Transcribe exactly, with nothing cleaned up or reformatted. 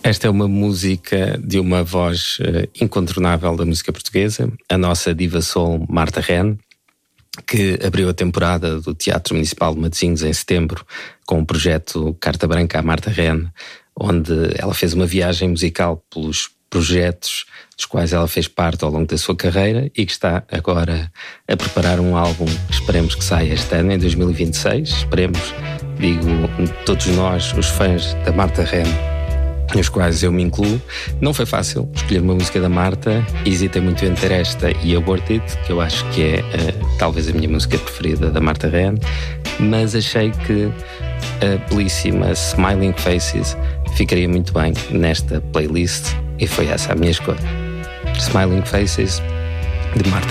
Esta é uma música de uma voz uh, incontornável da música portuguesa, a nossa diva soul Marta Ren, que abriu a temporada do Teatro Municipal de Matosinhos em setembro com o projeto Carta Branca à Marta Ren, onde ela fez uma viagem musical pelos projetos dos quais ela fez parte ao longo da sua carreira e que está agora a preparar um álbum que esperemos que saia este ano, em dois mil e vinte e seis. Esperemos, digo, todos nós, os fãs da Marta Ren, nos quais eu me incluo. Não foi fácil escolher uma música da Marta, hesitei muito entre esta e Abort It, que eu acho que é uh, talvez a minha música preferida da Marta Ren, mas achei que a belíssima Smiling Faces ficaria muito bem nesta playlist e foi essa a minha escolha. Smiling Faces, de Marta